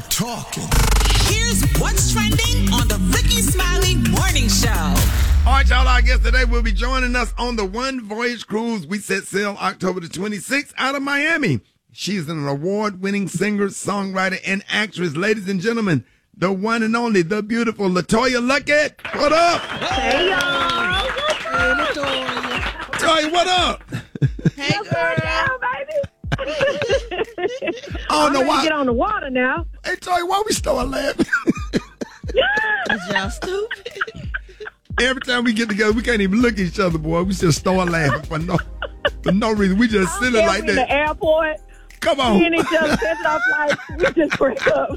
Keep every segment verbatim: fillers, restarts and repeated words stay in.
talking. Here's what's trending on the Ricky Smiley Morning Show. All right, y'all, I guess today will be joining us on the One Voyage Cruise. We set sail October the twenty-sixth out of Miami. She's an award-winning singer, songwriter, and actress. Ladies and gentlemen, the one and only, the beautiful LaToya Luckett. What up? Hey, y'all. Hey, LaToya. LaToya, what up? Hey, girl. Down, baby. I don't know why. Get on the water now. Hey, Toya, why we start laughing? Y'all stupid. Every time we get together, we can't even look at each other, boy. We just start laughing for no for no reason. We just sit there like in that. the airport. Come on. Seeing each other, catching our flights. We just break up.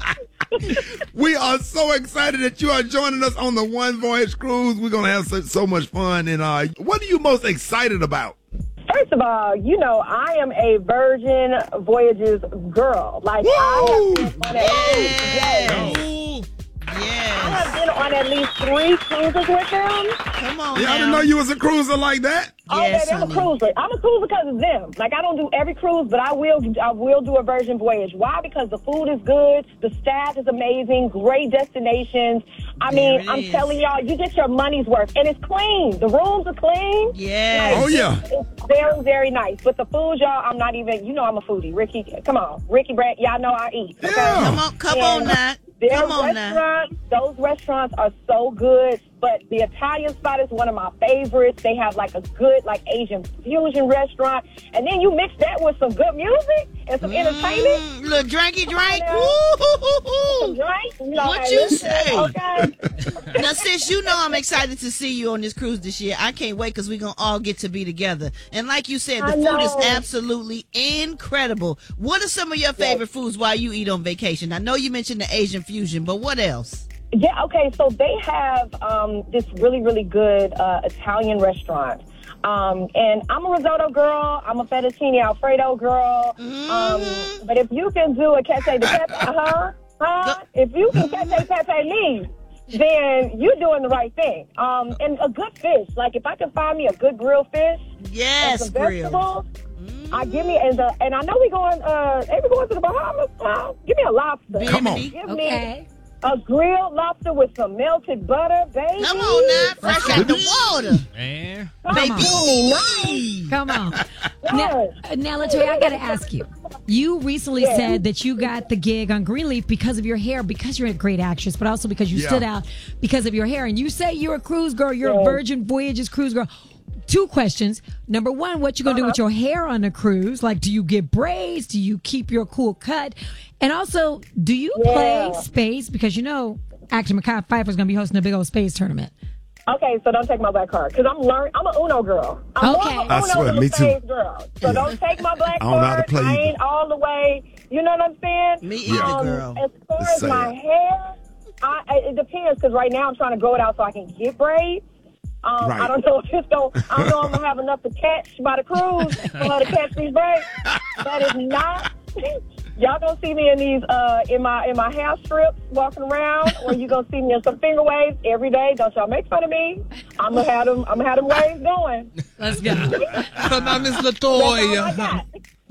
We are so excited that you are joining us on the One Voyage Cruise. We're going to have so, so much fun. And uh, what are you most excited about? First of all, you know, I am a Virgin Voyages girl. Like, Woo! I have been on at least, yes. Ooh. I Yes. have been on at least three cruises with them. Come on Yeah, I didn't now. know you was a cruiser like that. Oh, Yes, baby, I'm a honey. cruiser. I'm a cruiser because of them. Like, I don't do every cruise, but I will I will do a Virgin Voyage. Why? Because the food is good, the staff is amazing, great destinations. I There mean, it I'm is. telling y'all, you get your money's worth. And it's clean. The rooms are clean. Yes. Oh, yeah. It's very, very nice. But the food, y'all, I'm not even, you know I'm a foodie. Ricky, come on. Ricky Brand, y'all know I eat. Okay? Yeah. Come on, come on And now. Their Come on now. restaurants, those restaurants are so good. But the Italian spot is one of my favorites. They have like a good like Asian fusion restaurant. And then you mix that with some good music and some entertainment. Mm, little drinky drink. Some Woo-hoo-hoo-hoo. drinks, you know, What hey, you listen, say? Okay. Now, sis, you know I'm excited to see you on this cruise this year. I can't wait because we're going to all get to be together. And like you said, the I food is know. absolutely incredible. What are some of your favorite foods while you eat on vacation? I know you mentioned the Asian fusion, but what else? Yeah, okay, so they have um, this really, really good uh, Italian restaurant. Um, and I'm a risotto girl. I'm a fettuccine Alfredo girl. Um, but if you can do a cacio de pepe, huh? Huh? If you can cacio pepe me, then you're doing the right thing. Um, and a good fish. Like, if I can find me a good grilled fish and Yes, some grill. vegetables, I give me, and, the, and I know we going, uh, hey, we going to the Bahamas. Uh, give me a lobster. Come on. Give Okay. me a grilled lobster with some melted butter, baby. Come on now, fresh out the water. Man. Come Baby. on, me nice. Come on. Now, Yes. now LaToya, I got to ask you. You recently Yeah. said that you got the gig on Greenleaf because of your hair, because you're a great actress, but also because you Yeah. stood out because of your hair. And you say you're a cruise girl. You're a Yeah. Virgin Voyages cruise girl. Two questions. Number one, what you gonna do with your hair on a cruise? Like, do you get braids? Do you keep your cool cut? And also, do you Yeah. play space? Because you know, actor Mekhi Phifer is gonna be hosting a big old space tournament. Okay, so don't take my black card because I'm learn. I'm an Uno girl. I'm Okay. more of I a Uno swear, than a me too. space girl. So don't take my black I don't know how to card. play I either. ain't all the way. You know what I'm saying? Me either, Um, girl. As far Just as say my it. hair, I, I- it depends because right now I'm trying to grow it out so I can get braids. Um, Right. I don't know if it's going I don't know if I'm gonna have enough to catch by the cruise for her to catch these braids. But if not, y'all gonna see me in these uh in my in my hair strips walking around, or you gonna see me in some finger waves every day. Don't y'all make fun of me. I'm gonna have them. I'm gonna have them waves going. Let's go. So now, Miss That's all I LaToya. got.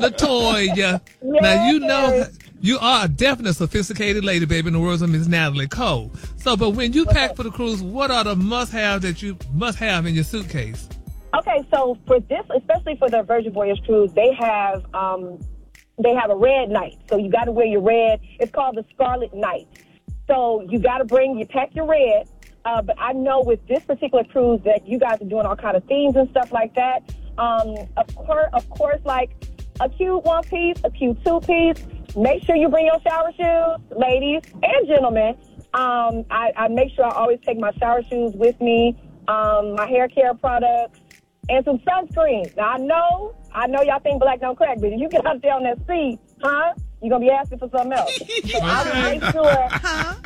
LaToya. Now, you know you are a definite sophisticated lady, baby, in the words of Miss Natalie Cole. So, but when you pack for the cruise, what are the must-haves that you must have in your suitcase? Okay, so for this, especially for the Virgin Voyage cruise, they have um, they have a red night. So you got to wear your red. It's called the Scarlet Night. So you got to bring, you pack your red. Uh, but I know with this particular cruise that you guys are doing all kind of themes and stuff like that. Um, of course, of course, like a cute one piece, a cute two piece. Make sure you bring your shower shoes, ladies and gentlemen. Um, I, I make sure I always take my shower shoes with me, um, my hair care products, and some sunscreen. Now, I know, I know y'all think black don't crack, but if you get out there on that sea, huh, you're going to be asking for something else. So I will make sure, Huh?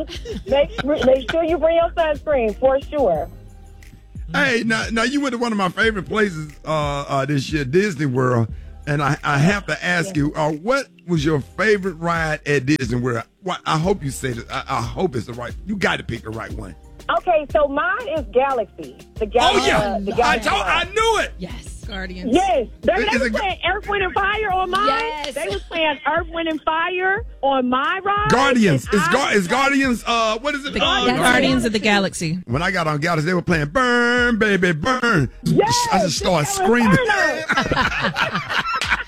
make, make sure you bring your sunscreen for sure. Hey, now, now you went to one of my favorite places uh, uh, this year, Disney World, and I, I have to ask you, uh, what was your favorite ride at Disney World? What, I hope you said it. I, I hope it's the right. You got to pick the right one. Okay, so mine is Galaxy. The Gal- Oh yeah, uh, the I, Galaxy told, I ride. knew it. Yes. Guardians. Yes, they, Is they was it- playing Earth, Wind, and Fire on mine. Yes. They was playing Earth, Wind, and Fire on my ride. Guardians. and Is, I- Gar- is Guardians, uh, what is it? The Uh, That's Guardians it. of the Galaxy. When I got on Galaxy, they were playing Burn, Baby, Burn. Yes, I just started it's screaming. Inferno.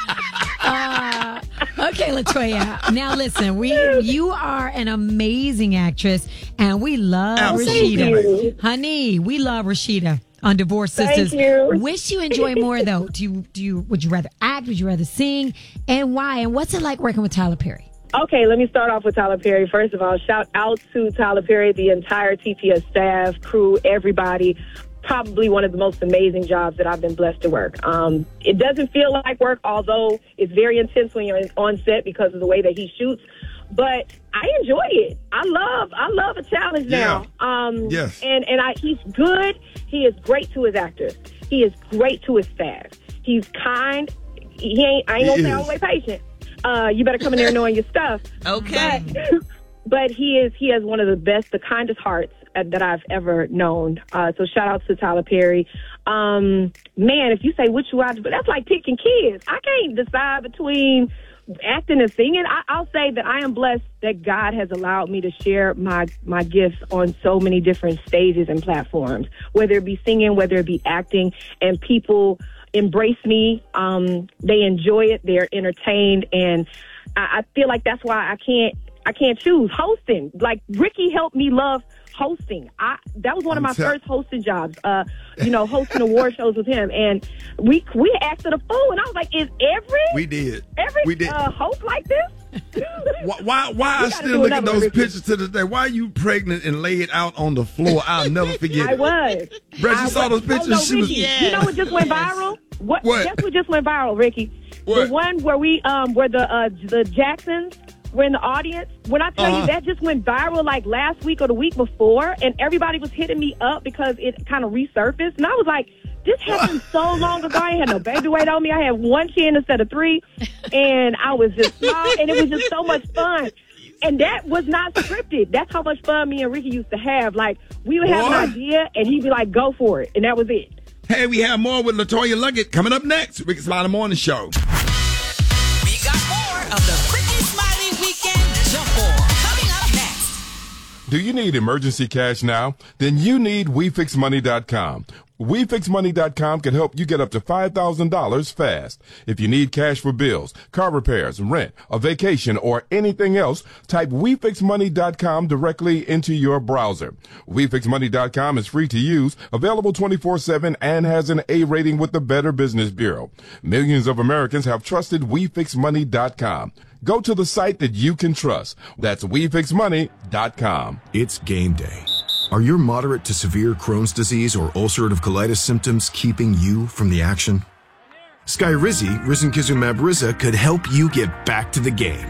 Uh, okay, Latoya. Now listen, we you are an amazing actress, and we love Absolutely. Rashida, honey. We love Rashida on Divorced Thank Sisters. you. Which you enjoy more though? Do you do you would you rather act? Would you rather sing? And why? And what's it like working with Tyler Perry? Okay, let me start off with Tyler Perry. First of all, shout out to Tyler Perry, the entire T P S staff, crew, everybody. Probably one of the most amazing jobs that I've been blessed to work. Um, it doesn't feel like work, although it's very intense when you're on set because of the way that he shoots. But I enjoy it. I love, I love a challenge now. Um, Yes. And and I, he's good. He is great to his actors. He is great to his staff. He's kind. He ain't. I ain't He gonna say is. all the way patient. Uh, you better come in there knowing your stuff. Okay. But, but he is. He has one of the best, the kindest hearts uh, that I've ever known. Uh, so shout out to Tyler Perry. Um, man, if you say which one, but that's like picking kids. I can't decide between acting and singing. I, I'll say that I am blessed that God has allowed me to share my my gifts on so many different stages and platforms, whether it be singing, whether it be acting, and people embrace me. Um, they enjoy it. They're entertained, and I, I feel like that's why I can't I can't choose hosting. Like Ricky helped me love hosting. I that was one of I'm my tell- first hosting jobs. Uh, you know, hosting award shows with him, and we we asked the fool, and I was like, is every We did. every We did. Uh, host like this? Why, why, why I gotta still do look at another those Ricky. pictures to this day? Why are you pregnant and laid out on the floor? I'll never forget I it. was. Brett, you I saw was. those pictures? Oh, no, She was- Ricky, Yes. you know what just went Yes. viral? What? What? Guess what just went viral, Ricky? What? The one where we um where the uh the Jacksons were in the audience. When I tell Uh-huh. you that just went viral like last week or the week before, and everybody was hitting me up because it kind of resurfaced, and I was like, this happened so long ago. I ain't had no baby weight on me. I had one chin instead of three, and I was just small, and it was just so much fun. And that was not scripted. That's how much fun me and Ricky used to have. Like, we would have Boy. an idea, and he'd be like, go for it. And that was it. Hey, we have more with Latoya Luckett coming up next. Ricky Smiley Morning Show. We got more of the Ricky Smiley Weekend Jump On coming up next. Do you need emergency cash now? Then you need we fix money dot com. we fix money dot com can help you get up to five thousand dollars fast. If you need cash for bills, car repairs, rent, a vacation, or anything else, type we fix money dot com directly into your browser. we fix money dot com is free to use, available twenty-four seven, and has an A rating with the Better Business Bureau. Millions of Americans have trusted we fix money dot com. Go to the site that you can trust. That's we fix money dot com. It's game day. Are your moderate to severe Crohn's disease or ulcerative colitis symptoms keeping you from the action? Skyrizi, risankizumab Riza, could help you get back to the game.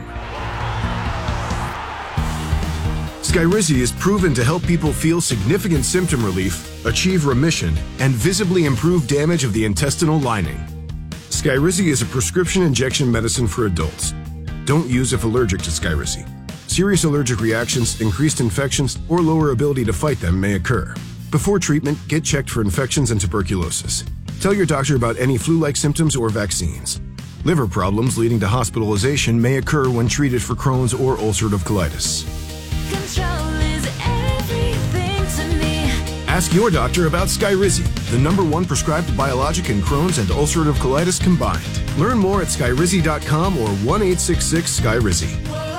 Skyrizi is proven to help people feel significant symptom relief, achieve remission, and visibly improve damage of the intestinal lining. Skyrizi is a prescription injection medicine for adults. Don't use if allergic to Skyrizi. Serious allergic reactions, increased infections, or lower ability to fight them may occur. Before treatment, get checked for infections and tuberculosis. Tell your doctor about any flu-like symptoms or vaccines. Liver problems leading to hospitalization may occur when treated for Crohn's or ulcerative colitis. Control is everything to me. Ask your doctor about Skyrizi, the number one prescribed biologic in Crohn's and ulcerative colitis combined. Learn more at skyrizi dot com or one eight six six Skyrizi.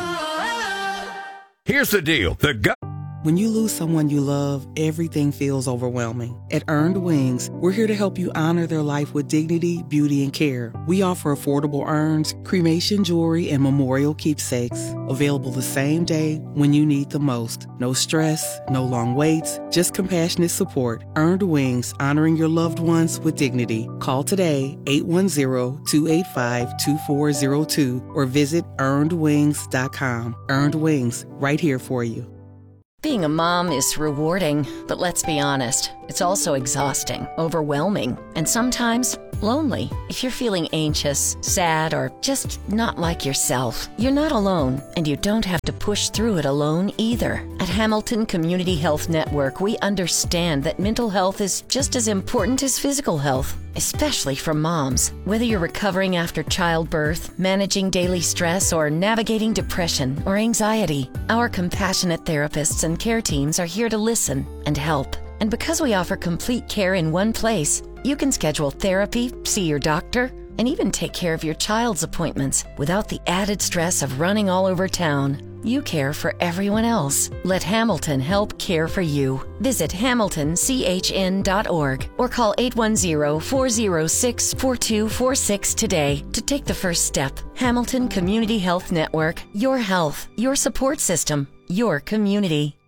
Here's the deal. The gu- When you lose someone you love, everything feels overwhelming. At Earned Wings, we're here to help you honor their life with dignity, beauty, and care. We offer affordable urns, cremation jewelry, and memorial keepsakes. Available the same day when you need the most. No stress, no long waits, just compassionate support. Earned Wings, honoring your loved ones with dignity. Call today, eight one zero, two eight five, two four zero two, or visit earned wings dot com. Earned Wings, right here for you. Being a mom is rewarding, but let's be honest, it's also exhausting, overwhelming, and sometimes lonely. If you're feeling anxious, sad, or just not like yourself, you're not alone, and you don't have to push through it alone either. At Hamilton Community Health Network, we understand that mental health is just as important as physical health. especially for moms. Whether you're recovering after childbirth, managing daily stress, or navigating depression or anxiety, our compassionate therapists and care teams are here to listen and help. And because we offer complete care in one place, you can schedule therapy, see your doctor, and even take care of your child's appointments without the added stress of running all over town. You care for everyone else. Let Hamilton help care for you. Visit hamilton c h n dot org or call eight one zero, four zero six, four two four six today to take the first step. Hamilton Community Health Network. Your health, your support system, your community.